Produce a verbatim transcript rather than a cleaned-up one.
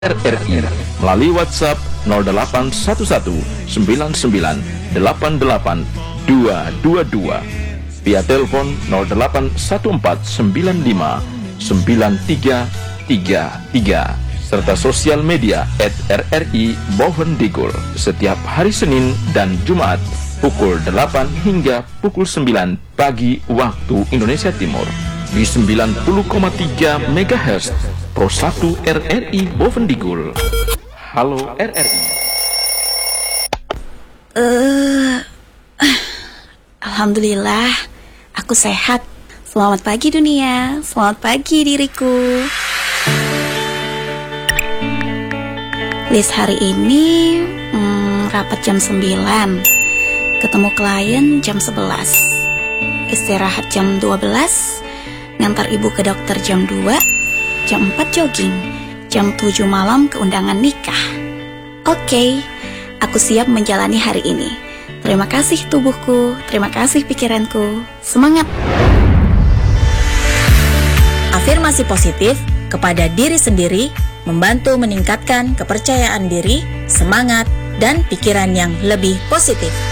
R R I melalui WhatsApp nol delapan satu satu sembilan sembilan delapan delapan dua dua dua, via telepon nol delapan satu empat sembilan lima sembilan tiga tiga tiga, serta sosial media et R R I Bovendigul setiap hari Senin dan Jumat pukul delapan hingga pukul sembilan pagi waktu Indonesia Timur di sembilan puluh koma tiga megahertz Pro satu R R I Bovendigul. Halo R R I. Uh, Alhamdulillah, aku sehat. Selamat pagi dunia, selamat pagi diriku. List hari ini hmm, rapat jam sembilan, ketemu klien jam sebelas, istirahat jam dua belas, ngantar ibu ke dokter jam dua, jam empat jogging, jam tujuh malam ke undangan nikah. Oke, aku siap menjalani hari ini. Terima kasih tubuhku, terima kasih pikiranku. Semangat! Afirmasi positif kepada diri sendiri membantu meningkatkan kepercayaan diri, semangat, dan pikiran yang lebih positif.